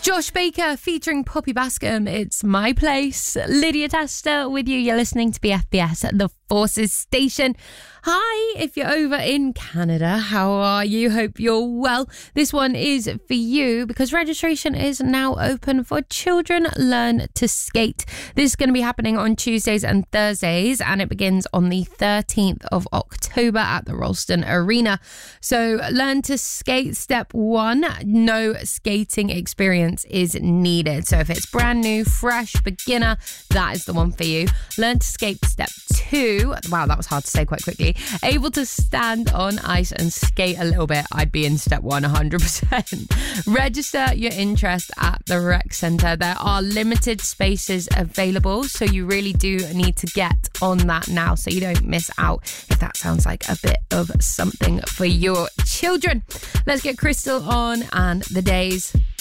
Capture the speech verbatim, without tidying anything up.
Josh Baker featuring Poppy Bascom. It's My Place. Lydia Tester with you. You're listening to B F B S at the Forces Station. Hi, if you're over in Canada, how are you? Hope you're well. This one is for you because registration is now open for Children Learn to Skate. This is going to be happening on Tuesdays and Thursdays, and it begins on the thirteenth of October at the Ralston Arena. So Learn to Skate step one, no skating experience is needed. So if it's brand new, fresh, beginner, that is the one for you. Learn to Skate step two, wow, that was hard to say quite quickly. Able to stand on ice and skate a little bit, I'd be in step one one hundred percent. Register your interest at the rec centre. There are limited spaces available, so you really do need to get on that now so you don't miss out if that sounds like a bit of something for your children. Let's get Crystal on and The Days.